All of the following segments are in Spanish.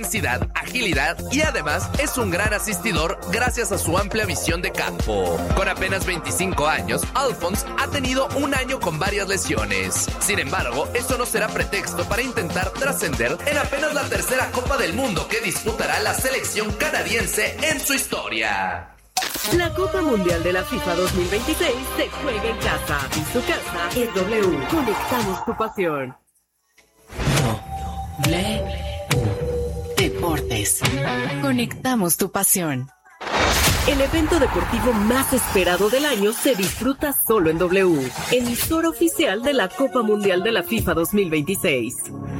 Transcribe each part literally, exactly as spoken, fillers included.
intensidad, agilidad y además es un gran asistidor gracias a su amplia visión de campo. Con apenas veinticinco años, Alphonse ha tenido un año con varias lesiones. Sin embargo, eso no será pretexto para intentar trascender en apenas la tercera Copa del Mundo que disputará la selección canadiense en su historia. La Copa Mundial de la FIFA dos mil veintiséis se juega en casa y su casa es W. Conectamos tu pasión. W Deportes. Conectamos tu pasión. El evento deportivo más esperado del año se disfruta solo en W, emisora oficial de la Copa Mundial de la FIFA dos mil veintiséis.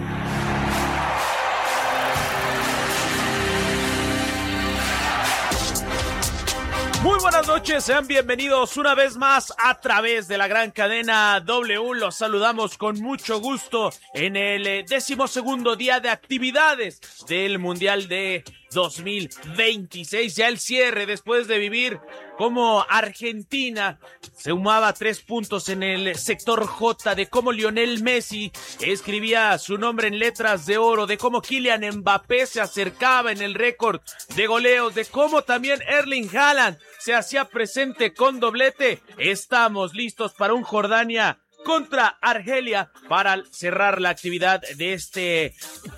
Muy buenas noches, sean bienvenidos una vez más a través de la gran cadena W. Los saludamos con mucho gusto en el decimosegundo día de actividades del Mundial de dos mil veintiséis. Ya el cierre después de vivir cómo Argentina se sumaba tres puntos en el sector J, de cómo Lionel Messi escribía su nombre en letras de oro, de cómo Kylian Mbappé se acercaba en el récord de goleos, de cómo también Erling Haaland se hacía presente con doblete. Estamos listos para un Jordania contra Argelia para cerrar la actividad de este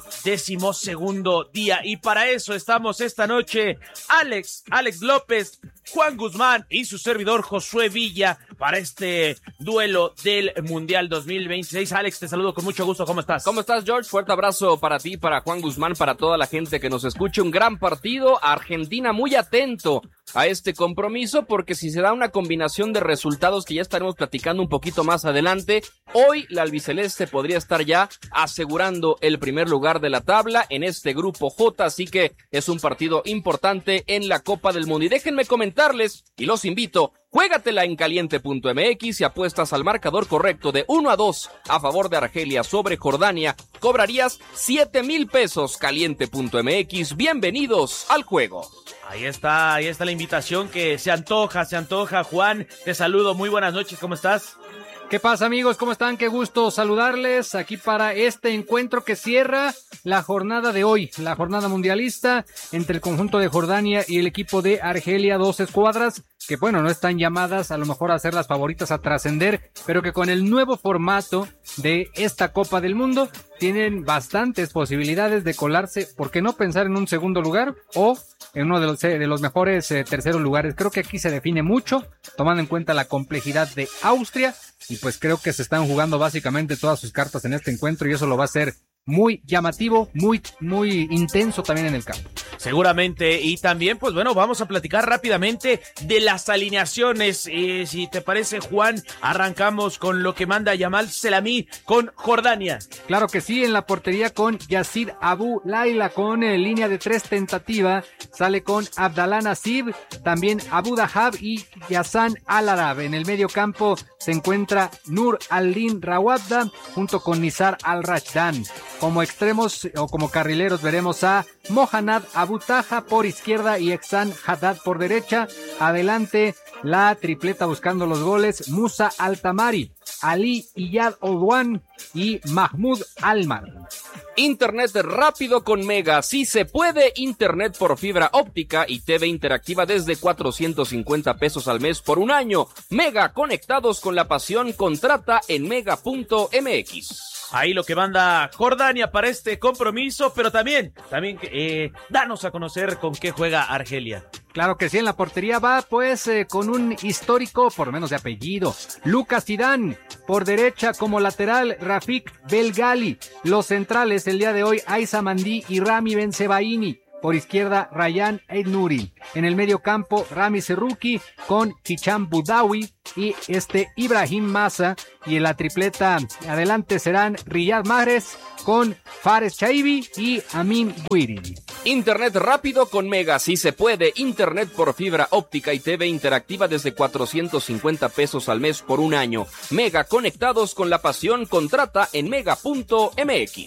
decimosegundo día. Y para eso estamos esta noche Alex, Alex López, Juan Guzmán y su servidor Josué Villa para este duelo del Mundial dos mil veintiséis. Alex, te saludo con mucho gusto. ¿Cómo estás? ¿Cómo estás, George? Fuerte abrazo para ti, para Juan Guzmán, para toda la gente que nos escuche. Un gran partido. Argentina muy atento a este compromiso porque si se da una combinación de resultados que ya estaremos platicando un poquito más adelante, hoy la albiceleste podría estar ya asegurando el primer lugar de la tabla en este grupo J, así que es un partido importante en la Copa del Mundo. Y déjenme comentarles, y los invito, juégatela en caliente punto m x y apuestas al marcador correcto de uno a dos a favor de Argelia sobre Jordania. Cobrarías siete mil pesos. caliente punto m x. Bienvenidos al juego. Ahí está, ahí está la invitación que se antoja, se antoja. Juan, te saludo, muy buenas noches, ¿cómo estás? ¿Qué pasa, amigos? ¿Cómo están? Qué gusto saludarles aquí para este encuentro que cierra la jornada de hoy, la jornada mundialista entre el conjunto de Jordania y el equipo de Argelia, dos escuadras que, bueno, no están llamadas a lo mejor a ser las favoritas a trascender, pero que con el nuevo formato de esta Copa del Mundo tienen bastantes posibilidades de colarse. ¿Por qué no pensar en un segundo lugar o en uno de los, de los mejores eh, terceros lugares? Creo que aquí se define mucho, tomando en cuenta la complejidad de Austria, y pues creo que se están jugando básicamente todas sus cartas en este encuentro, y eso lo va a hacer muy llamativo, muy, muy intenso también en el campo. Seguramente, y también, pues bueno, vamos a platicar rápidamente de las alineaciones. Eh, si te parece, Juan, arrancamos con lo que manda Yamal Selamí con Jordania. Claro que sí, en la portería con Yacid Abu Laila, con eh, línea de tres tentativa, sale con Abdallah Nasib, también Abu Dahab y Yassan Al-Arab. En el medio campo se encuentra Nur al-Din Rawadda junto con Nizar Al-Rashdan. Como extremos o como carrileros veremos a Mohanad Abu Taha por izquierda y Ehsan Haddad por derecha. Adelante la tripleta buscando los goles: Musa Al-Tamari, Ali Iyad Odwan y Mahmoud Almar. Internet rápido con Mega, sí se puede. Internet por fibra óptica y T V interactiva desde cuatrocientos cincuenta pesos al mes por un año. Mega, conectados con la pasión. Contrata en mega punto m x. Ahí lo que manda Jordania para este compromiso, pero también, también eh, danos a conocer con qué juega Argelia. Claro que sí, en la portería va pues eh, con un histórico, por lo menos de apellido, Lucas Zidane. Por derecha como lateral, Rafik Belgali. Los centrales el día de hoy, Aissa Mandi y Rami Bensebaini. Por izquierda, Rayyan Aid-Nouri. En el medio campo, Rami Serruki con Hicham Boudaoui y este Ibrahim Massa. Y en la tripleta adelante serán Riyad Mahrez con Fares Chaibi y Amin Guiri. Internet rápido con Mega, sí se puede. Internet por fibra óptica y T V interactiva desde cuatrocientos cincuenta pesos al mes por un año. Mega, conectados con la pasión. Contrata en mega punto m x.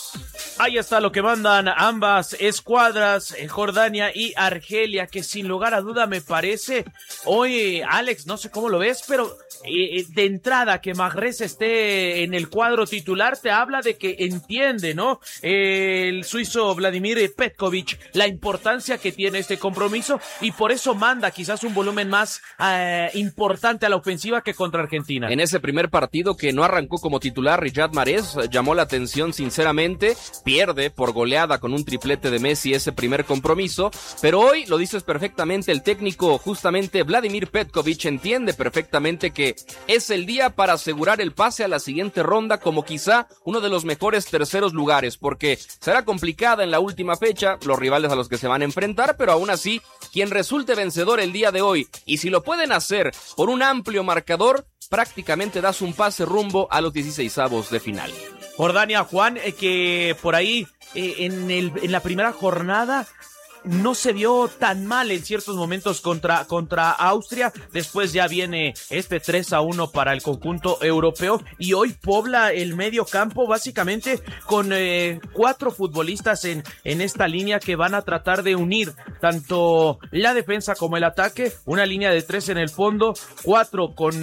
Ahí está lo que mandan ambas escuadras, Jordania y Argelia, que sin lugar a duda me parece, hoy Alex, no sé cómo lo ves, pero eh, de entrada que Mahrez esté en el cuadro titular te habla de que entiende, ¿no? Eh, el suizo Vladimir Petkovic, la importancia que tiene este compromiso y por eso manda quizás un volumen más eh, importante a la ofensiva que contra Argentina. En ese primer partido que no arrancó como titular, Riyad Mahrez llamó la atención sinceramente. Pierde por goleada con un triplete de Messi ese primer compromiso, pero hoy, lo dices perfectamente, el técnico justamente Vladimir Petkovic entiende perfectamente que es el día para asegurar el pase a la siguiente ronda como quizá uno de los mejores terceros lugares, porque será complicada en la última fecha los rivales a los que se van a enfrentar, pero aún así, quien resulte vencedor el día de hoy, y si lo pueden hacer por un amplio marcador, prácticamente das un pase rumbo a los dieciseisavos de final. Jordania, Juan, eh, que por ahí eh, en, el, en la primera jornada no se vio tan mal en ciertos momentos contra, contra Austria, después ya viene este tres a uno para el conjunto europeo y hoy pobla el medio campo básicamente con eh, cuatro futbolistas en, en esta línea que van a tratar de unir tanto la defensa como el ataque, una línea de tres en el fondo, cuatro con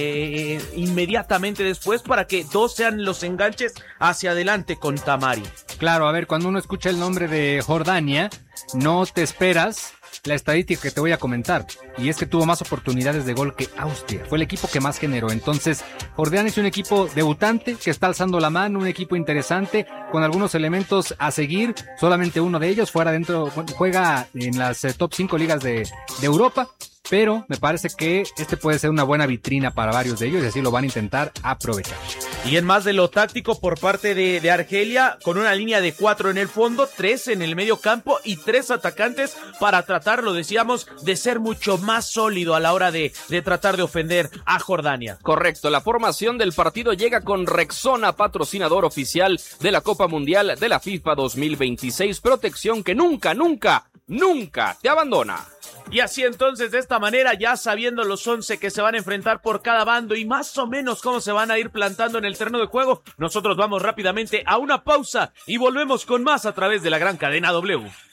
eh, inmediatamente después para que dos sean los enganches hacia adelante con Tamari. Claro, a ver, cuando uno escucha el nombre de Jordania, no te esperas la estadística que te voy a comentar, y es que tuvo más oportunidades de gol que Austria, fue el equipo que más generó. Entonces, Jordania es un equipo debutante que está alzando la mano, un equipo interesante, con algunos elementos a seguir, solamente uno de ellos fuera dentro, juega en las eh, top cinco ligas de, de Europa, pero me parece que este puede ser una buena vitrina para varios de ellos y así lo van a intentar aprovechar. Y en más de lo táctico por parte de, de Argelia, con una línea de cuatro en el fondo, tres en el medio campo y tres atacantes para tratar, lo decíamos, de ser mucho más sólido a la hora de, de tratar de ofender a Jordania. Correcto, la formación del partido llega con Rexona, patrocinador oficial de la Copa Mundial de la FIFA dos mil veintiséis, protección que nunca, nunca, nunca te abandona. Y así entonces, de esta manera, ya sabiendo los once que se van a enfrentar por cada bando y más o menos cómo se van a ir plantando en el terreno de juego, nosotros vamos rápidamente a una pausa y volvemos con más a través de la gran cadena W.